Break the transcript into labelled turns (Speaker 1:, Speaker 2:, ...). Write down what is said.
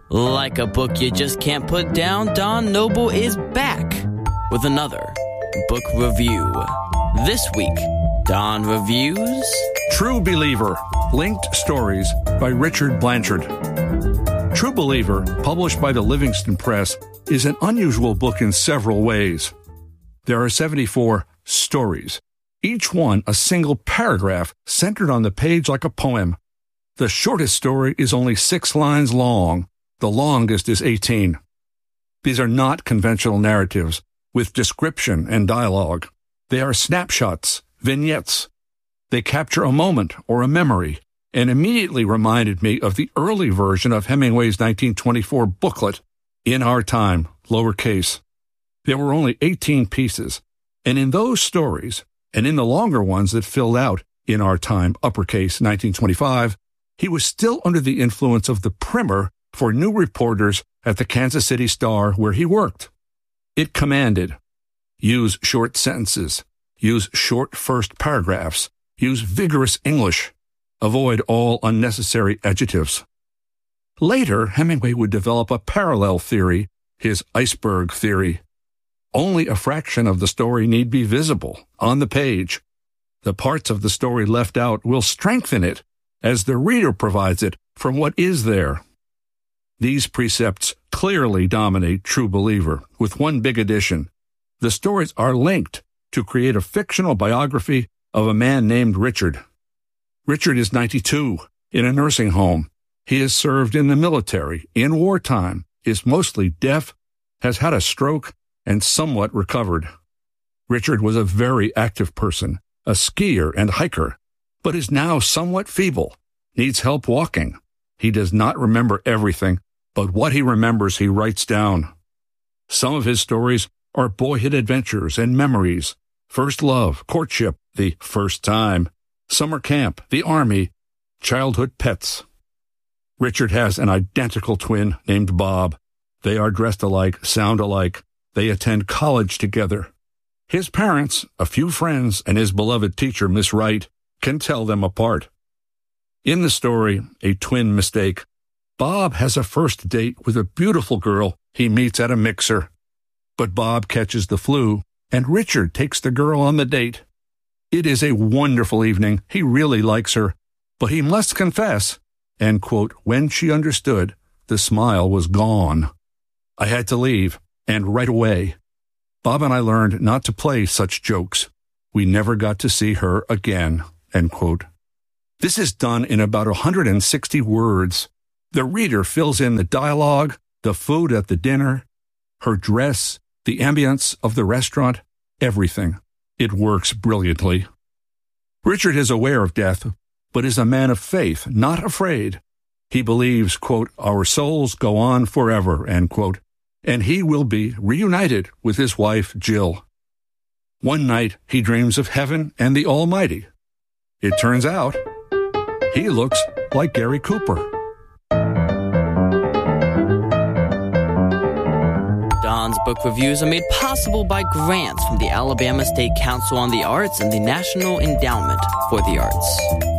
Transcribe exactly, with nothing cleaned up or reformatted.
Speaker 1: Like a book you just can't put down, Don Noble is back with another book review. This week, Don reviews
Speaker 2: True Believer, Linked Stories by Richard Blanchard. True Believer, published by the Livingston Press, is an unusual book in several ways. There are seventy-four stories, each one a single paragraph centered on the page like a poem. The shortest story is only six lines long. The longest is eighteen. These are not conventional narratives with description and dialogue. They are snapshots, vignettes. They capture a moment or a memory and immediately reminded me of the early version of Hemingway's nineteen twenty-four booklet, In Our Time, lowercase. There were only eighteen pieces, and in those stories, and in the longer ones that filled out In Our Time, uppercase nineteen twenty-five, he was still under the influence of the primer for new reporters at the Kansas City Star where he worked. It commanded, use short sentences, use short first paragraphs, use vigorous English, avoid all unnecessary adjectives. Later, Hemingway would develop a parallel theory, his iceberg theory. Only a fraction of the story need be visible, on the page. The parts of the story left out will strengthen it as the reader provides it from what is there. These precepts clearly dominate True Believer, with one big addition. The stories are linked to create a fictional biography of a man named Richard. Richard is ninety-two, in a nursing home. He has served in the military, in wartime, is mostly deaf, has had a stroke, and somewhat recovered. Richard was a very active person, a skier and hiker, but is now somewhat feeble, needs help walking. He does not remember everything, but what he remembers he writes down. Some of his stories are boyhood adventures and memories, first love, courtship, the first time, summer camp, the army, childhood pets. Richard has an identical twin named Bob. They are dressed alike, sound alike. They attend college together. His parents, a few friends, and his beloved teacher, Miss Wright, can tell them apart. In the story, A Twin Mistake, Bob has a first date with a beautiful girl he meets at a mixer. But Bob catches the flu, and Richard takes the girl on the date. It is a wonderful evening. He really likes her. But he must confess, and, quote, when she understood, the smile was gone. I had to leave, and right away. Bob and I learned not to play such jokes. We never got to see her again, end quote. This is done in about one hundred sixty words. The reader fills in the dialogue, the food at the dinner, her dress, the ambience of the restaurant, everything. It works brilliantly. Richard is aware of death, but is a man of faith, not afraid. He believes, quote, our souls go on forever, end quote, and he will be reunited with his wife, Jill. One night, he dreams of heaven and the Almighty. It turns out, he looks like Gary Cooper.
Speaker 1: Don's book reviews are made possible by grants from the Alabama State Council on the Arts and the National Endowment for the Arts.